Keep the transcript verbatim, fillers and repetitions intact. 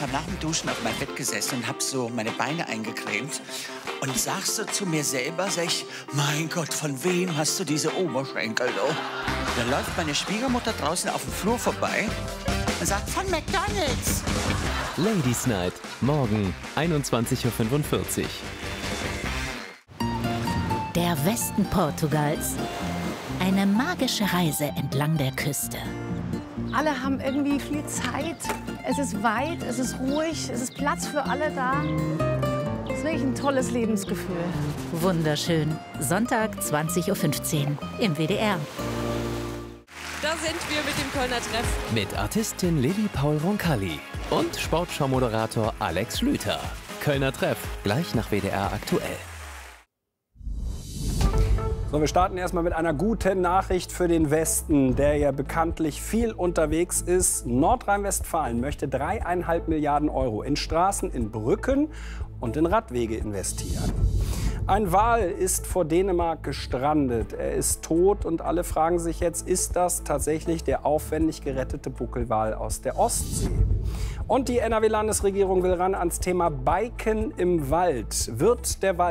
habe nach dem Duschen auf meinem Bett gesessen und habe so meine Beine eingecremt und sag so zu mir selber, sag ich, mein Gott, von wem hast du diese Oberschenkel? Oh? Dann läuft meine Schwiegermutter draußen auf dem Flur vorbei und sagt, von McDonald's. Ladies Night, morgen einundzwanzig Uhr fünfundvierzig. Der Westen Portugals. Eine magische Reise entlang der Küste. Alle haben irgendwie viel Zeit. Es ist weit, es ist ruhig, es ist Platz für alle da. Es ist wirklich ein tolles Lebensgefühl. Wunderschön. Sonntag zwanzig Uhr fünfzehn im W D R. Da sind wir mit dem Kölner Treff. Mit Artistin Lilly Paul Roncalli und Sportschau-Moderator Alex Schlüter. Kölner Treff, gleich nach W D R aktuell. So, wir starten erstmal mit einer guten Nachricht für den Westen, der ja bekanntlich viel unterwegs ist. Nordrhein-Westfalen möchte dreieinhalb Milliarden Euro in Straßen, in Brücken und in Radwege investieren. Ein Wal ist vor Dänemark gestrandet. Er ist tot und alle fragen sich jetzt, ist das tatsächlich der aufwendig gerettete Buckelwal aus der Ostsee? Und die N R W-Landesregierung will ran ans Thema Biken im Wald. Wird der Wald